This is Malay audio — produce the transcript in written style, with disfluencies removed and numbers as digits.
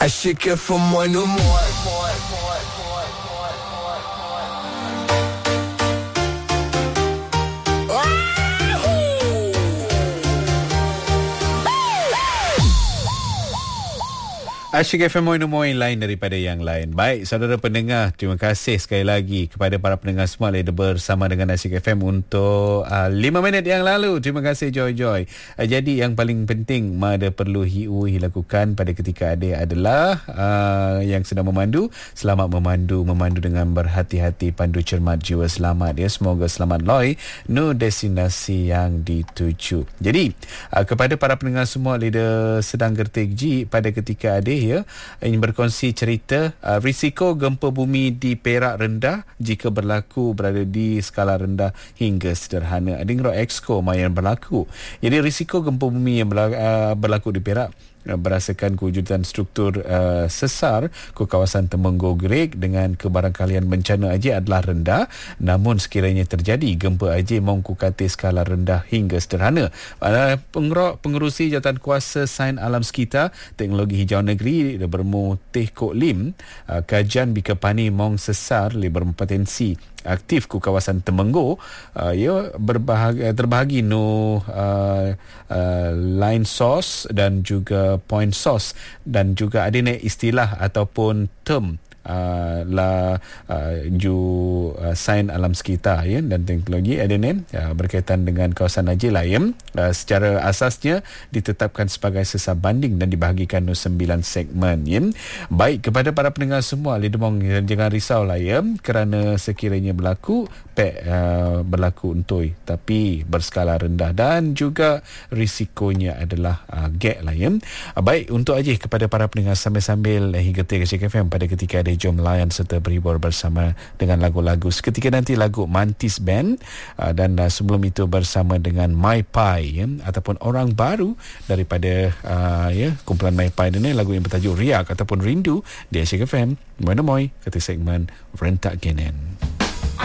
Asyik FM One More. Asyik FM Moin lain daripada yang lain. Baik, saudara pendengar, terima kasih sekali lagi kepada para pendengar semua yang bersama dengan Asyik FM untuk 5 minit yang lalu. Terima kasih Joy. Jadi yang paling penting Mada perlu lakukan pada ketika adik adalah yang sedang memandu, selamat memandu dengan berhati-hati, pandu cermat, jiwa selamat ya. Semoga selamat loi no destinasi yang dituju. Jadi kepada para pendengar semua lidah sedang gertik ji pada ketika adik ya, ingin berkongsi cerita risiko gempa bumi di Perak rendah jika berlaku berada di skala rendah hingga sederhana. Ada ngero exco yang berlaku. Jadi risiko gempa bumi yang berlaku di Perak berdasarkan kewujudan struktur sesar ke kawasan Temenggo Great dengan kebarangkalian bencana aja adalah rendah, namun sekiranya terjadi gempa aja mongku kata skala rendah hingga sederhana. Pengerusi Jawatan Kuasa Sains Alam Sekitar Teknologi Hijau Negeri bermu Teh Kok Lim kajian bika pani mong sesar berpotensi aktif ku kawasan Temenggo terbahagi line source dan juga point source, dan juga ada istilah ataupun term sains alam sekitar ya, dan teknologi ada berkaitan dengan kawasan Haji Layem. Secara asasnya ditetapkan sebagai sesar banding dan dibahagikan 9 segmen ya. Baik, kepada para pendengar semua lidemong, jangan risau lah ya, kerana sekiranya berlaku untui tapi berskala rendah dan juga risikonya adalah gap lah ya. Baik, untuk aja kepada para pendengar sambil-sambil hingga Asyik FM pada ketika ada jom layan serta berhibur bersama dengan lagu-lagu. Seketika nanti lagu Mantis Band dan sebelum itu bersama dengan My Pai ya, ataupun Orang Baru daripada kumpulan My Pai ini, lagu yang bertajuk Riak ataupun Rindu di Asyik FM. Moy kata segmen Rentak Genen.